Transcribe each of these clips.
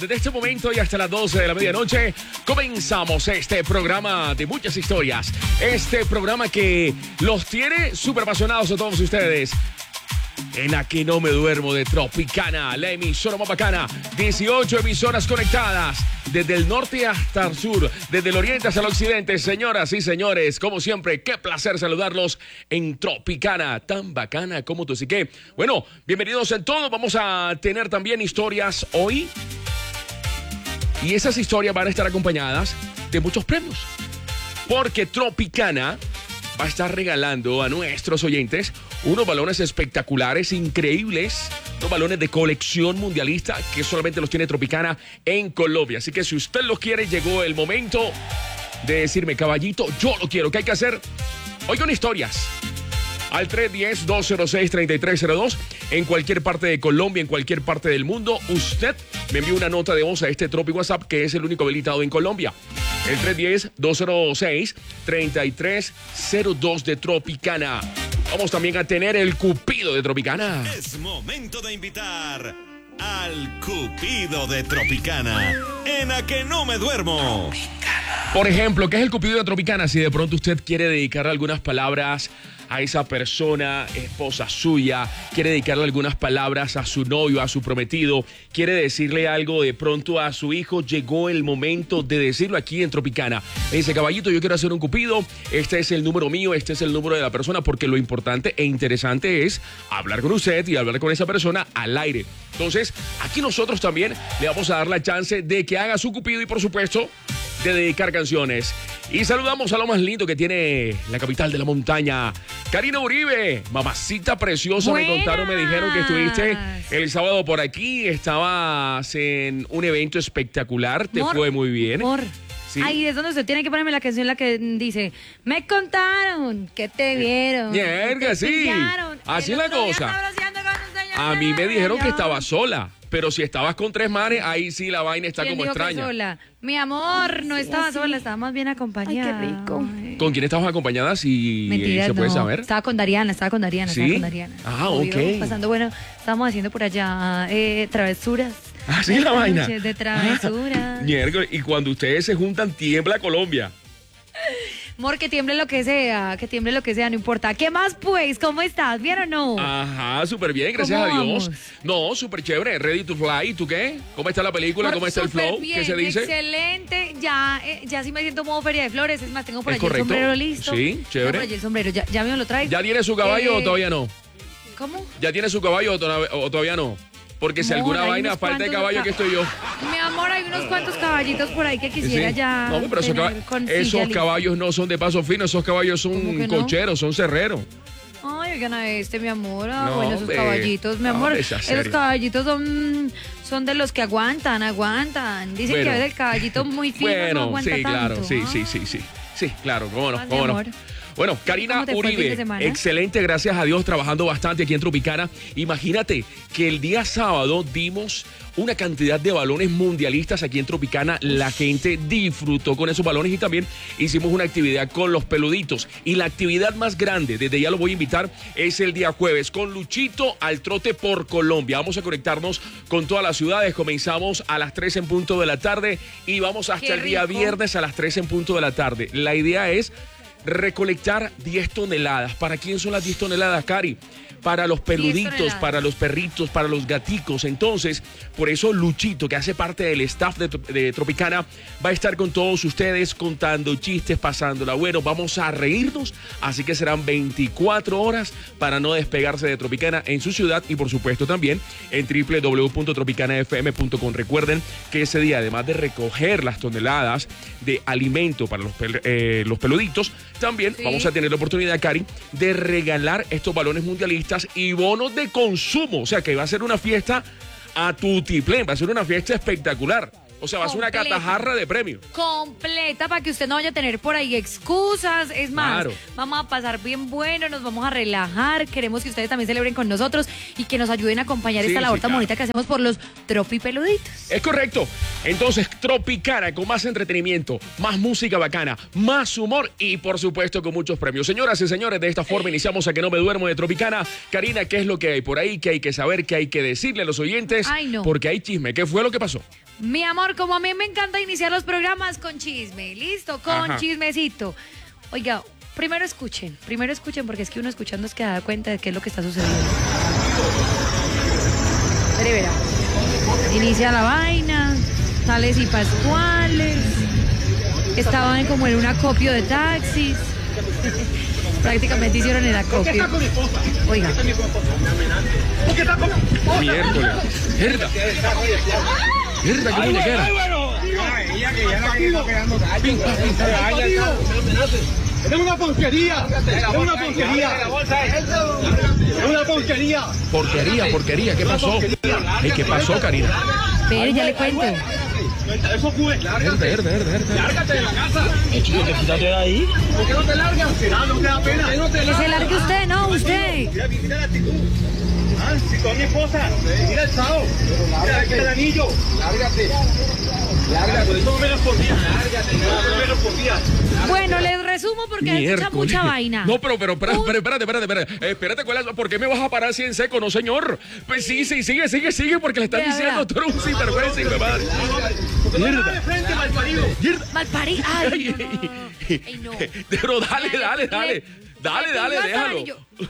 Desde este momento y hasta las 12 de la medianoche comenzamos este programa de muchas historias. Este programa que los tiene súper apasionados a todos ustedes. En la que no me duermo de Tropicana, la emisora más bacana. 18 emisoras conectadas desde el norte hasta el sur, desde el oriente hasta el occidente. Señoras y señores, como siempre, qué placer saludarlos en Tropicana, tan bacana como tú. Así que, bueno, bienvenidos en todo. Vamos a tener también historias hoy. Y esas historias van a estar acompañadas de muchos premios. Porque Tropicana va a estar regalando a nuestros oyentes unos balones espectaculares, increíbles, unos balones de colección mundialista que solamente los tiene Tropicana en Colombia. Así que si usted los quiere, llegó el momento de decirme, caballito, yo lo quiero. ¿Qué hay que hacer? Oigan historias. Al 310-206-3302, en cualquier parte de Colombia, en cualquier parte del mundo, usted me envía una nota de voz a este Tropi WhatsApp, que es el único habilitado en Colombia. El 310-206-3302 de Tropicana. Vamos también a tener el Cupido de Tropicana. Es momento de invitar al Cupido de Tropicana, en la que no me duermo. Por ejemplo, ¿qué es el Cupido de Tropicana? Si de pronto usted quiere dedicarle algunas palabras a esa persona, esposa suya, quiere dedicarle algunas palabras a su novio, a su prometido, quiere decirle algo de pronto a su hijo, llegó el momento de decirlo aquí en Tropicana. Le dice, caballito, yo quiero hacer un Cupido, este es el número mío, este es el número de la persona, porque lo importante e interesante es hablar con usted y hablar con esa persona al aire. Entonces, aquí nosotros también le vamos a dar la chance de que haga su Cupido y, por supuesto, de dedicar canciones. Y saludamos a lo más lindo que tiene la capital de la montaña, Karina Uribe, mamacita preciosa. Buenas. Me contaron, me dijeron que estuviste el sábado por aquí, estabas en un evento espectacular, te fue muy bien. ¿Sí? Ahí es donde usted tiene que ponerme la canción, la que dice, me contaron que te vieron. Mierda, sí. Pillaron, Así es la cosa. A mí me dijeron que estabas sola, pero si estabas con tres manes, ahí sí la vaina está como extraña. Sola? Mi amor, no estaba sola, estaba más bien acompañada. Ay, qué rico. ¿Con quién estabas acompañada? Si Mentiras, se puede no. saber. Estaba con Dariana. ¿Sí? Ah, Obvio, ok. pasando, bueno, estábamos haciendo por allá travesuras. Ah, sí, la vaina. Noches de travesuras. Miércoles, y cuando ustedes se juntan, tiembla Colombia. Amor, que tiemble lo que sea, no importa. ¿Qué más, pues? ¿Cómo estás? ¿Bien o no? Ajá, súper bien, gracias a ¿Cómo Dios. vamos? No, súper chévere, ready to fly. ¿Tú qué? ¿Cómo está la película? Amor, ¿Cómo está el súper flow? bien, ¿Qué se dice? Excelente, ya sí me siento modo Feria de Flores. Es más, tengo por ¿Es allí correcto? el sombrero listo. Sí, chévere. Tengo por allí el sombrero, ya me lo traigo. ¿Ya tiene su caballo o todavía no? ¿Cómo? ¿Ya tiene su caballo o todavía no? Porque si Amor, alguna hay vaina unos falta de cuantos caballo, aquí estoy yo. Mi amor, hay unos cuantos caballitos por ahí que quisiera Sí. ya. No, pero tener con silla esos lista. caballos no son de paso fino, esos caballos ¿Cómo son que no? cocheros, son cerreros. Ay, oigan a mi amor. No, Bueno, esos hombre. caballitos, mi No, amor. hombre, sea Esos serio. caballitos son de los que aguantan. Dicen Bueno. que a veces el caballito muy fino no Bueno, aguanta sí, claro, tanto. sí. Ah. Sí, claro, cómo no, Más, cómo mi no. amor. Bueno, Karina ¿Cómo te fue el fin de Uribe, semana? excelente, gracias a Dios, trabajando bastante aquí en Tropicana. Imagínate que el día sábado dimos una cantidad de balones mundialistas aquí en Tropicana. La gente disfrutó con esos balones y también hicimos una actividad con los peluditos. Y la actividad más grande, desde ya lo voy a invitar, es el día jueves con Luchito al trote por Colombia. Vamos a conectarnos con todas las ciudades. Comenzamos a las 3 en punto de la tarde y vamos hasta Qué el día rico. viernes a las 3 en punto de la tarde. La idea es recolectar 10 toneladas. ¿Para quién son las 10 toneladas, Cari? Para los peluditos, toneladas. para los perritos, para los gaticos. Entonces, por eso Luchito, que hace parte del staff de Tropicana, va a estar con todos ustedes contando chistes, pasándola bueno. Vamos a reírnos, así que serán 24 horas para no despegarse de Tropicana en su ciudad y por supuesto también en www.tropicanafm.com. Recuerden que ese día, además de recoger las toneladas de alimento para los peluditos, también Sí. vamos a tener la oportunidad, Cari, de regalar estos balones mundialistas y bonos de consumo. O sea que va a ser una fiesta a tutiplén, va a ser una fiesta espectacular. O sea, va a ser una Completa. catajarra de premios. Completa para que usted no vaya a tener por ahí excusas. Es más, Claro. vamos a pasar bien bueno, nos vamos a relajar. Queremos que ustedes también celebren con nosotros y que nos ayuden a acompañar Sí, esta labor sí, tan claro. bonita que hacemos por los tropipeluditos. Es correcto. Entonces, Tropicana con más entretenimiento, más música bacana, más humor y, por supuesto, con muchos premios. Señoras y señores, de esta forma iniciamos a Que No Me Duermo de Tropicana. Karina, ¿qué es lo que hay por ahí? ¿Qué hay que saber? ¿Qué hay que decirle a los oyentes? Ay, no. Porque hay chisme. ¿Qué fue lo que pasó? Mi amor, como a mí me encanta iniciar los programas con chisme, listo, con Ajá. chismecito. Oiga, primero escuchen porque es que uno escuchando es que da cuenta de qué es lo que está sucediendo. Pero verá, inicia la vaina, Tales y Pascuales, estaban como en un acopio de taxis, prácticamente hicieron el acopio. Oiga. Miércoles. Herda. Herda, qué muñequera. Es una porquería, es una porquería, es una porquería. Porquería. ¿Qué pasó? Ey, ¿qué pasó, Karina? Pero ya le cuento. Eso fue. Herda. Lárgate de la casa. Quítate de ahí. ¿Por qué no te largas? No te da pena. Que se largue usted, no, usted. Mira la actitud. Ah, si con mi esposa. Mira el sábado. Mira el anillo. Lárgate. Por eso no me respondía. Lárgate. No me respondía. Bueno, les resumo porque se escucha Miércoles. mucha vaina. No, pero espérate. Espérate, ¿cuál es? ¿Por qué me vas a parar así en seco? No, señor. Pues sí, sigue, porque le están Vea, diciendo tú eres un sinvergüenza y me madre. No me das de frente, malparido. Malparido. Ay, no. Ay, no. Pero dale, déjalo.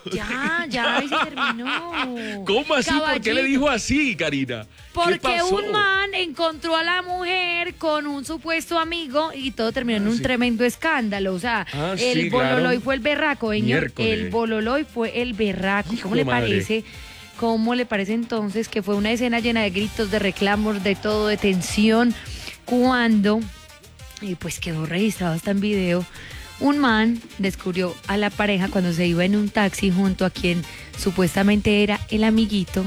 Ya, ahí se terminó. ¿Cómo así? ¿Por qué le Caballito. dijo así, Karina? ¿Qué Porque pasó? un man encontró a la mujer con un supuesto amigo y todo terminó en un tremendo escándalo. O sea, Ah, sí, el claro. bololoy fue el berraco, señor. Miércoles. El bololoy fue el berraco. Hijo ¿Cómo de le madre. parece? ¿Cómo le parece entonces que fue una escena llena de gritos, de reclamos, de todo, de tensión? Cuando, pues quedó registrado hasta en video, un man descubrió a la pareja cuando se iba en un taxi junto a quien supuestamente era el amiguito.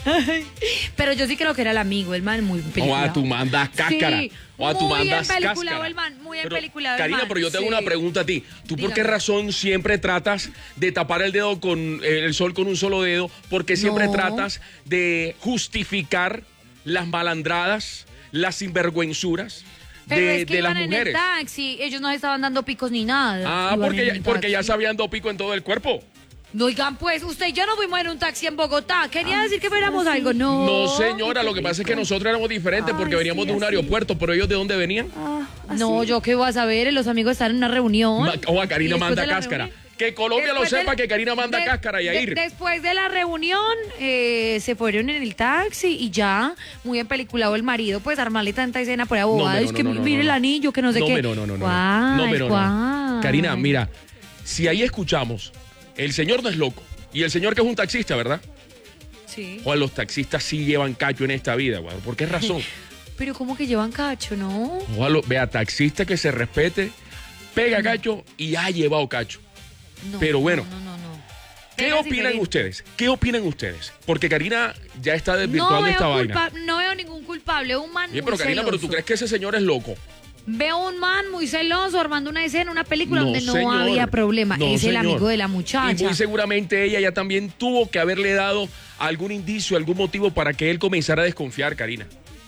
Pero yo sí creo que era el amigo, el man muy O peliculado. a tu mandas cáscara. Sí, O a tu muy mandas empeliculado cáscara. el man, muy Pero, empeliculado el Karina, man, pero yo te hago sí. una pregunta a ti. ¿Tú por qué Dígame. razón siempre tratas de tapar el dedo con el sol con un solo dedo? Porque siempre No. tratas de justificar las malandradas, las sinvergüenzuras Pero es que de las iban en mujeres. el taxi, ellos no estaban dando picos ni nada. Ah, Iban porque en ya, el porque ya taxi. se habían dado pico en todo el cuerpo. No, oigan, pues, usted y yo no fuimos en un taxi en Bogotá. Quería decir que fuéramos algo. No. No, señora, lo que pasa es que nosotros éramos diferentes porque veníamos de un aeropuerto, pero ellos ¿de dónde venían? No, yo qué voy a saber, los amigos están en una reunión. O a Karina Y después manda de la cáscara. reunión- Que Colombia lo Después de sepa la- que Karina manda cáscara y a ir. Después de la reunión, se fueron en el taxi y ya, muy empeliculado el marido, pues armarle tanta escena por abogado. pero Es que no, mire el anillo, que no sé qué. No. Guay, pero no. guay. Karina, mira, si ahí escuchamos, el señor no es loco. Y el señor que es un taxista, ¿verdad? Sí. Juan, los taxistas sí llevan cacho en esta vida, güey. ¿Por qué razón? Pero como que llevan cacho, ¿no? Juan, vea, taxista que se respete, pega cacho y ha llevado cacho. No, Pero bueno. No. ¿Qué Venga, opinan Ciferín. ustedes? ¿Qué opinan ustedes? Porque Karina ya está No desvirtuando esta vaina. no veo ningún culpable, un man Bien, muy pero Karina, pero celoso. ¿tú crees que ese señor es loco? Veo un man muy celoso armando una escena, una película No, donde no señor. había problema. No, es el señor. amigo de la Y muchacha. muy seguramente ella ya también tuvo que haberle dado algún indicio, algún motivo para que él comenzara a desconfiar, Karina.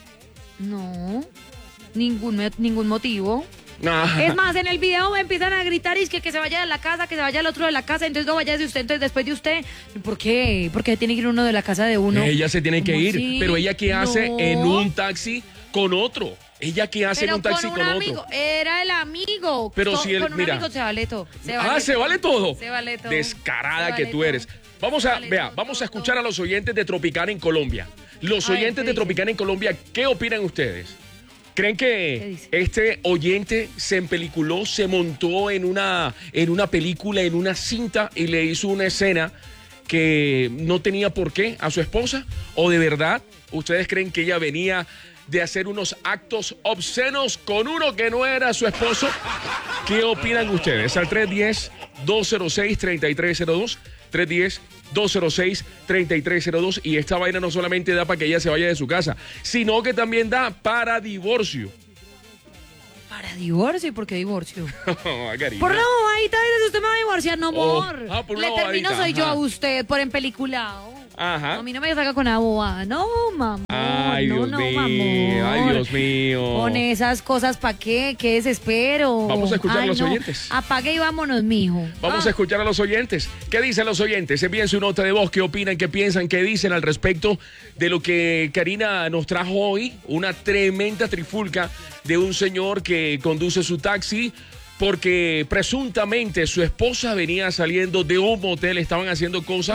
No, ningún motivo. Ah, Es más, en el video empiezan a gritar y que se vaya de la casa, que se vaya el otro de la casa, entonces no vaya de usted, entonces después de usted. ¿Por qué? ¿Por qué tiene que ir uno de la casa de uno? ella se tiene que ¿Cómo ir, así? pero ella qué hace No. en un taxi con otro. Ella qué hace Pero en un taxi con con, un otro. amigo, era el amigo. Pero si él, con un mira. amigo se vale todo. Se vale todo. Se vale todo. Descarada Se que vale tú todo. eres. Vamos a, Se vale vea, todo, vamos a todo, escuchar todo. a los oyentes de Tropicana en Colombia. Los A ver, oyentes ¿qué de dicen? Tropicana en Colombia, ¿qué opinan ustedes? ¿Creen ¿Qué que dicen? este oyente se empeliculó, se montó en una película, en una cinta y le hizo una escena que no tenía por qué a su esposa? ¿O de verdad ustedes creen que ella venía de hacer unos actos obscenos con uno que no era su esposo? ¿Qué opinan ustedes? Al 310-206-3302, 206-3302. Y esta vaina no solamente da para que ella se vaya de su casa, sino que también da para divorcio. ¿Para divorcio? ¿Y por qué divorcio? Karina. Por una bobadita, usted me va a divorciar, no, amor. Por una Le termino bobadita, soy yo ajá. a usted por empeliculado. Ajá. A mí no me saca con la bobada. No, mamá. Ay, no, Dios no, mío. mamor. Ay, Dios mío. Con esas cosas, ¿para qué? ¿Qué desespero? Vamos a escuchar a los no. oyentes. Apague y vámonos, mijo. Vamos a escuchar a los oyentes. ¿Qué dicen los oyentes? Envíen su nota de voz. ¿Qué opinan? ¿Qué piensan? ¿Qué dicen al respecto de lo que Karina nos trajo hoy? Una tremenda trifulca de un señor que conduce su taxi porque presuntamente su esposa venía saliendo de un motel, estaban haciendo cosas